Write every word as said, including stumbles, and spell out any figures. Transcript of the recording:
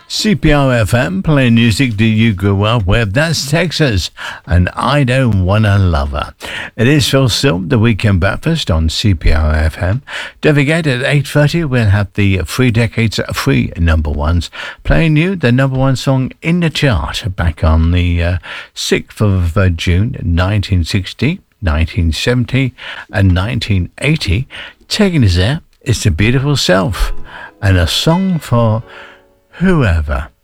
C P R F M, playing music that you grew up with. That's Texas, and I Don't Wanna Love Her. It is Phil Still, the Weekend Breakfast on C P R F M. Don't forget, at eight thirty, we'll have the Three Decades Free Number Ones, playing you the number one song in the chart back on the uh, sixth of uh, June, nineteen sixty, nineteen seventy, and nineteen eighty. Taking us there, It's the Beautiful Self, and a song for whoever.